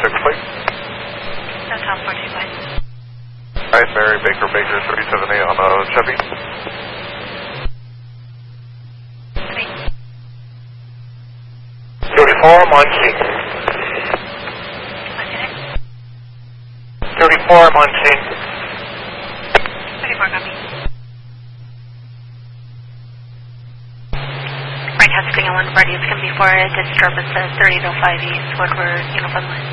check plate. That's Tom 425. Alright, Mary Baker, Baker 378 on Chevy. Three. 34, I'm on scene. Okay. 34, I'm on scene. 34, copy. Right, testing on 140, it's going to be for a disturbance at 30 to 5 East, Woodward, Uniform Line.